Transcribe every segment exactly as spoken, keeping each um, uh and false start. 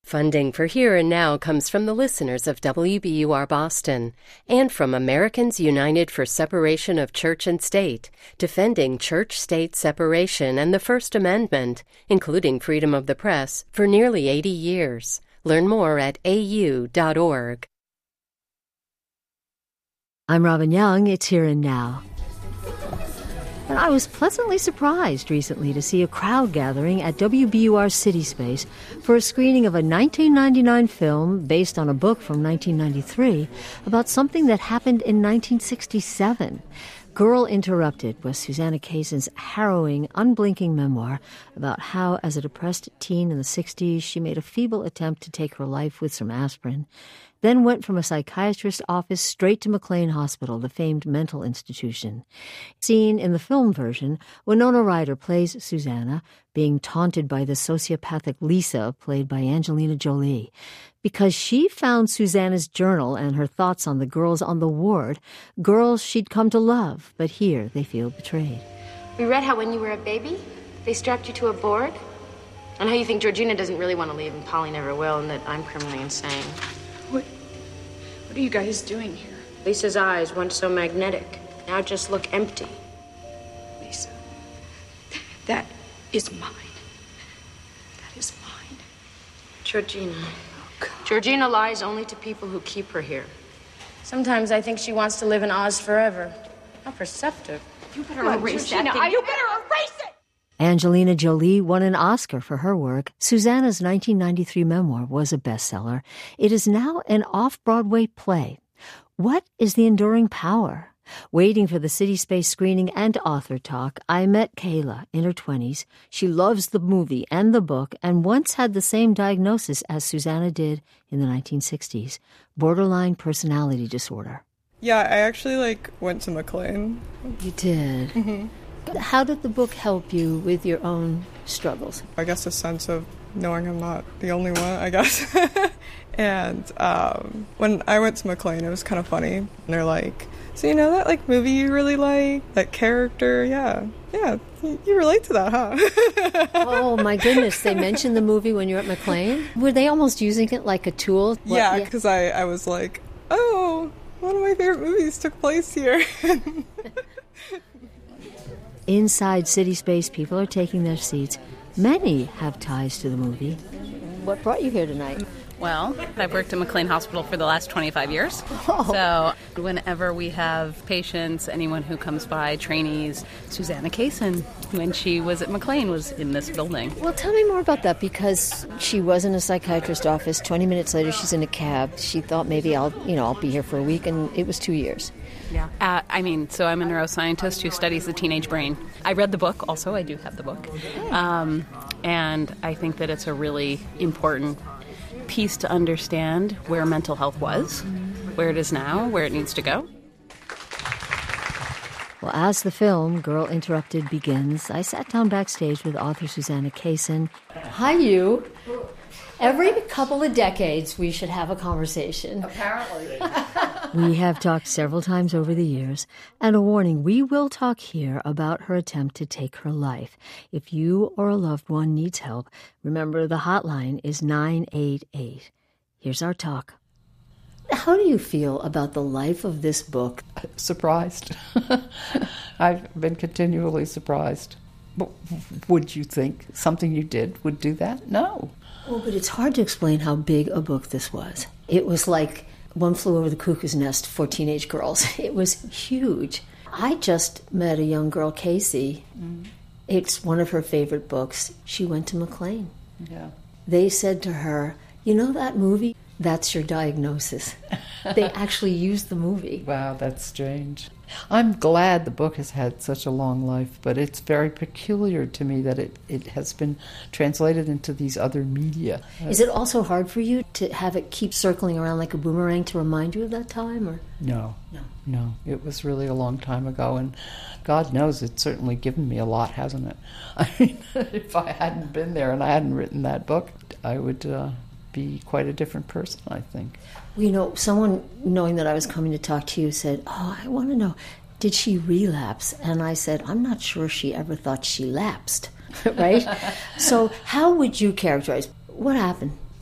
Funding for Here and Now comes from the listeners of W B U R Boston and from Americans United for Separation of Church and State, defending church-state separation and the First Amendment, including freedom of the press, for nearly eighty years. Learn more at a u dot org. I'm Robin Young. It's Here and Now. And I was pleasantly surprised recently to see a crowd gathering at W B U R City Space for a screening of a nineteen ninety-nine film based on a book from nineteen ninety-three about something that happened in nineteen sixty-seven. Girl Interrupted was Susanna Kaysen's harrowing, unblinking memoir about how, as a depressed teen in the sixties, she made a feeble attempt to take her life with some aspirin, then went from a psychiatrist's office straight to McLean Hospital, the famed mental institution. Seen in the film version, Winona Ryder plays Susanna, being taunted by the sociopathic Lisa, played by Angelina Jolie. Because she found Susanna's journal and her thoughts on the girls on the ward, girls she'd come to love, but here they feel betrayed. We read how when you were a baby, they strapped you to a board, and how you think Georgina doesn't really want to leave and Polly never will, and that I'm criminally insane. What, what are you guys doing here? Lisa's eyes, once so magnetic, now just look empty. Lisa, that is mine. That is mine. Georgina. Oh, God. Georgina lies only to people who keep her here. Sometimes I think she wants to live in Oz forever. How perceptive. You better on, erase Georgina, that thing. I, you better erase it! Angelina Jolie won an Oscar for her work. Susanna's nineteen ninety-three memoir was a bestseller. It is now an off-Broadway play. What is the enduring power? Waiting for the City Space screening and author talk, I met Kayla in her twenties. She loves the movie and the book and once had the same diagnosis as Susanna did in the nineteen sixties, borderline personality disorder. Yeah, I actually, like, went to McLean. You did? Mm-hmm. How did the book help you with your own struggles? I guess a sense of knowing I'm not the only one, I guess. And um, when I went to McLean, it was kind of funny. And they're like, so you know that, like, movie you really like? That character? Yeah. Yeah, you relate to that, huh? Oh, my goodness. They mentioned the movie when you were at McLean? Were they almost using it like a tool? What, yeah, because yeah. I, I was like, oh, one of my favorite movies took place here. Inside City Space, people are taking their seats. Many have ties to the movie. What brought you here tonight? Well, I've worked at McLean Hospital for the last twenty-five years. Oh. So whenever we have patients, anyone who comes by, trainees, Susanna Kaysen, when she was at McLean, was in this building. Well, tell me more about that, because she was in a psychiatrist's office. twenty minutes later, she's in a cab. She thought maybe I'll, you know, I'll be here for a week, and it was two years. Yeah. Uh, I mean, so I'm a neuroscientist who studies the teenage brain. I read the book also. I do have the book. Um, and I think that it's a really important piece to understand where mental health was, where it is now, where it needs to go. Well, as the film, Girl Interrupted, begins, I sat down backstage with author Susanna Kaysen. Hi, you. Every couple of decades, we should have a conversation. Apparently. We have talked several times over the years, and a warning, we will talk here about her attempt to take her life. If you or a loved one needs help, remember the hotline is nine eight eight. Here's our talk. How do you feel about the life of this book? Surprised. I've been continually surprised. Would you think something you did would do that? No. Well, but it's hard to explain how big a book this was. It was like One Flew Over the Cuckoo's Nest for teenage girls. It was huge. I just met a young girl, Casey. Mm. It's one of her favorite books. She went to McLean. Yeah. They said to her, you know that movie? That's your diagnosis. They actually used the movie. Wow, that's strange. I'm glad the book has had such a long life, but it's very peculiar to me that it, it has been translated into these other media. Is it also hard for you to have it keep circling around like a boomerang to remind you of that time? Or No. No. No. It was really a long time ago, and God knows it's certainly given me a lot, hasn't it? I mean, if I hadn't been there and I hadn't written that book, I would uh, be quite a different person, I think. Well, you know, someone, knowing that I was coming to talk to you, said, oh, I want to know, did she relapse? And I said, I'm not sure she ever thought she lapsed, right? So how would you characterize what happened?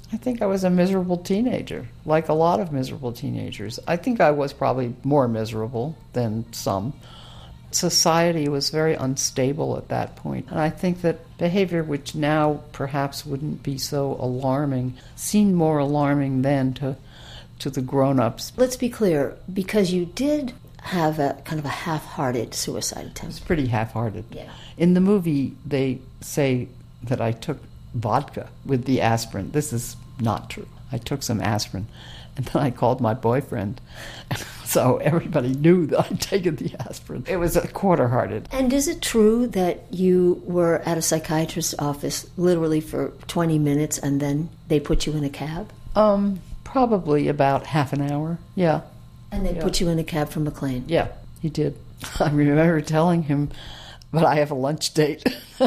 I think I was a miserable teenager, like a lot of miserable teenagers. I think I was probably more miserable than some. Society was very unstable at that point. And I think that behavior which now perhaps wouldn't be so alarming seemed more alarming then to to the grown-ups. Let's be clear, because you did have a kind of a half-hearted suicide attempt. It was pretty half-hearted. Yeah. In the movie, they say that I took vodka with the aspirin. This is not true. I took some aspirin, and then I called my boyfriend. So everybody knew that I'd taken the aspirin. It was a quarter-hearted. And is it true that you were at a psychiatrist's office literally for twenty minutes and then they put you in a cab? Um, probably about half an hour, yeah. And they yeah. put you in a cab from McLean? Yeah, he did. I remember telling him, but I have a lunch date.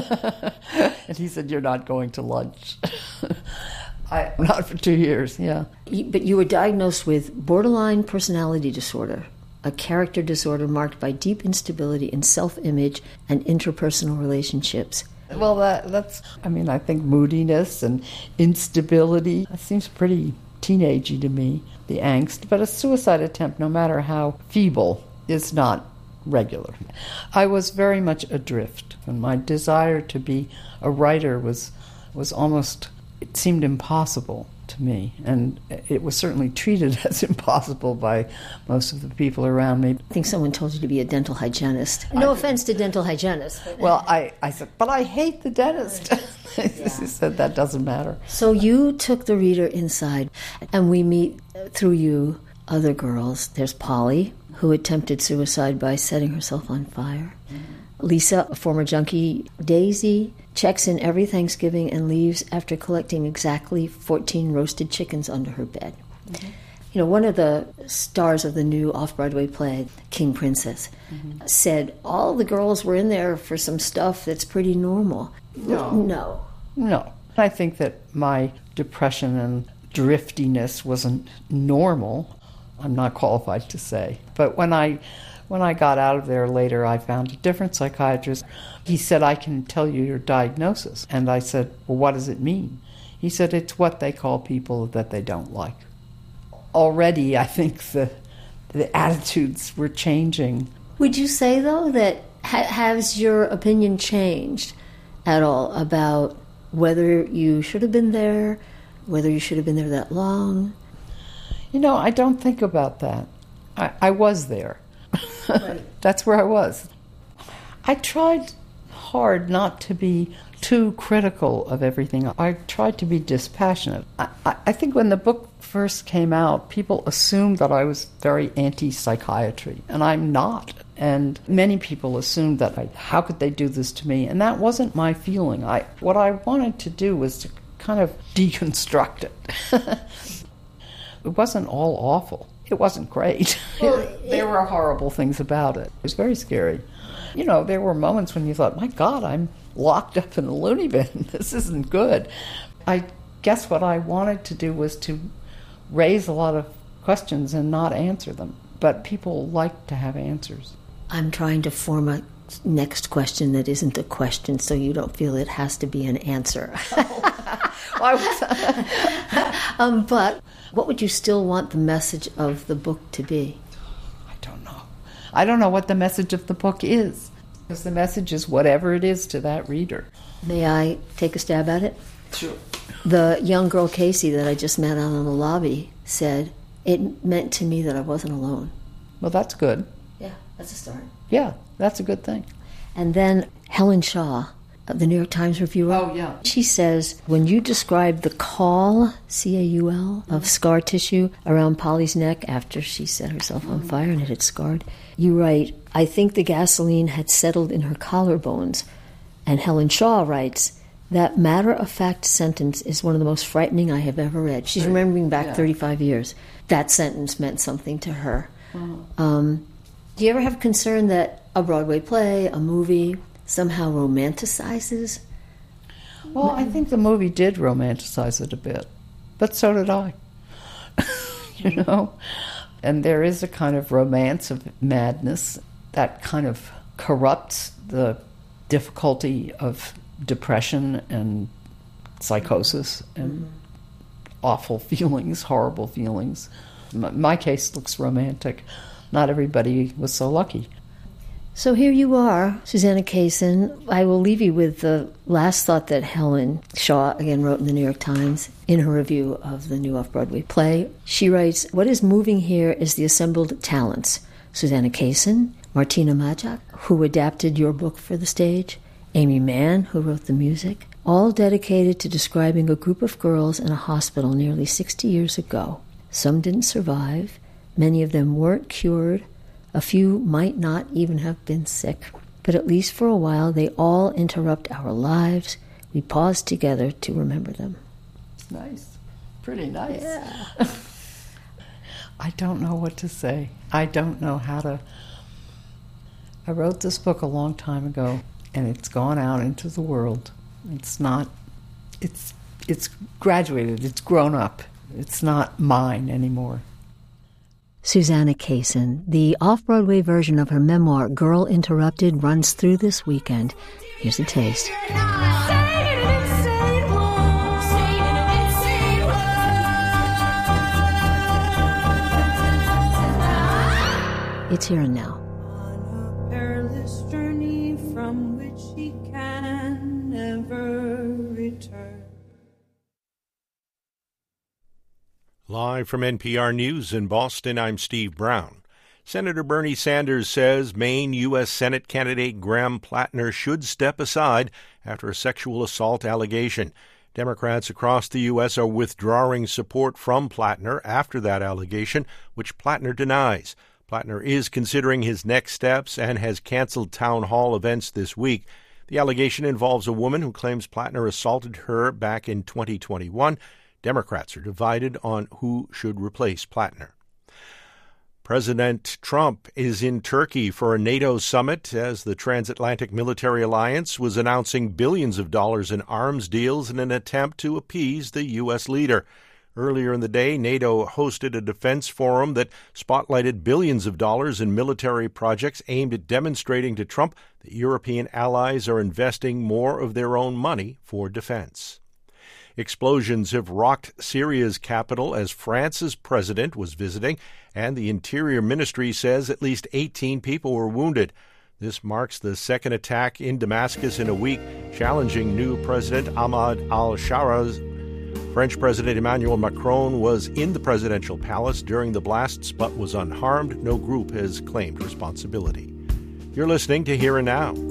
And he said, you're not going to lunch. I, not for two years, yeah. But you were diagnosed with borderline personality disorder, a character disorder marked by deep instability in self-image and interpersonal relationships. Well, that, that's, I mean, I think moodiness and instability, that seems pretty teenagey to me, the angst. But a suicide attempt, no matter how feeble, is not regular. I was very much adrift, and my desire to be a writer was was almost, it seemed impossible to me, and it was certainly treated as impossible by most of the people around me. I think someone told you to be a dental hygienist. No I, offense to dental hygienists. Well, I, I said, but I hate the dentist. Yeah. He said, that doesn't matter. So you took the reader inside, and we meet, through you, other girls. There's Polly, who attempted suicide by setting herself on fire. Mm-hmm. Lisa, a former junkie. Daisy checks in every Thanksgiving and leaves after collecting exactly fourteen roasted chickens under her bed. Mm-hmm. You know, one of the stars of the new off-Broadway play, King Princess, mm-hmm. said all the girls were in there for some stuff that's pretty normal. No. No. No. I think that my depression and driftiness wasn't normal. I'm not qualified to say. But when I when I got out of there later, I found a different psychiatrist. He said, I can tell you your diagnosis. And I said, well, what does it mean? He said, it's what they call people that they don't like. Already, I think the the attitudes were changing. Would you say, though, that ha- has your opinion changed at all about whether you should have been there, whether you should have been there that long? You know, I don't think about that. I, I was there. Right. That's where I was. I tried hard not to be too critical of everything. I tried to be dispassionate. I, I, I think when the book first came out, people assumed that I was very anti-psychiatry, and I'm not. And many people assumed that, I, how could they do this to me? And that wasn't my feeling. I What I wanted to do was to kind of deconstruct it. It wasn't all awful. It wasn't great. Well, it, there were horrible things about it. It was very scary. You know, there were moments when you thought, my God, I'm locked up in a loony bin. This isn't good. I guess what I wanted to do was to raise a lot of questions and not answer them. But people like to have answers. I'm trying to form a next question that isn't a question, so you don't feel it has to be an answer. Why was um, but what would you still want the message of the book to be? I don't know. I don't know what the message of the book is. Because the message is whatever it is to that reader. May I take a stab at it? Sure. The young girl, Casey, that I just met out in the lobby said, it meant to me that I wasn't alone. Well, that's good. Yeah, that's a start. Yeah, that's a good thing. And then Helen Shaw, of the New York Times reviewer. Oh, yeah. She says, when you describe the caul, C A U L, of scar tissue around Polly's neck after she set herself on fire and it had scarred, you write, I think the gasoline had settled in her collarbones. And Helen Shaw writes, that matter-of-fact sentence is one of the most frightening I have ever read. She's remembering back yeah. thirty-five years. That sentence meant something to her. Mm-hmm. Um, do you ever have concern that a Broadway play, a movie, somehow romanticizes? Well, I think the movie did romanticize it a bit, but so did I. You know? And there is a kind of romance of madness that kind of corrupts the difficulty of depression and psychosis. And mm-hmm. awful feelings, horrible feelings. My case looks romantic. Not everybody was so lucky. So here you are, Susanna Kaysen. I will leave you with the last thought that Helen Shaw, again, wrote in the New York Times in her review of the new off-Broadway play. She writes, "What is moving here is the assembled talents. Susanna Kaysen, Martina Majak, who adapted your book for the stage, Amy Mann, who wrote the music, all dedicated to describing a group of girls in a hospital nearly sixty years ago. Some didn't survive. Many of them weren't cured. A few might not even have been sick. But at least for a while, they all interrupt our lives. We pause together to remember them." It's nice. Pretty nice. Yeah. I don't know what to say. I don't know how to... I wrote this book a long time ago, and it's gone out into the world. It's not... It's, it's graduated. It's grown up. It's not mine anymore. Susanna Kaysen. The off-Broadway version of her memoir, Girl Interrupted, runs through this weekend. Here's a taste. It's here and now. On a perilous journey from which he can never return. Live from N P R News in Boston, I'm Steve Brown. Senator Bernie Sanders says Maine U S Senate candidate Graham Plattner should step aside after a sexual assault allegation. Democrats across the U S are withdrawing support from Plattner after that allegation, which Plattner denies. Plattner is considering his next steps and has canceled town hall events this week. The allegation involves a woman who claims Plattner assaulted her back in twenty twenty-one. Democrats are divided on who should replace Plattner. President Trump is in Turkey for a NATO summit as the transatlantic military alliance was announcing billions of dollars in arms deals in an attempt to appease the U S leader. Earlier in the day, NATO hosted a defense forum that spotlighted billions of dollars in military projects aimed at demonstrating to Trump that European allies are investing more of their own money for defense. Explosions have rocked Syria's capital as France's president was visiting, and the Interior Ministry says at least eighteen people were wounded. This marks the second attack in Damascus in a week, challenging new President Ahmad al-Shara's. French President Emmanuel Macron was in the presidential palace during the blasts but was unharmed. No group has claimed responsibility. You're listening to Here and Now.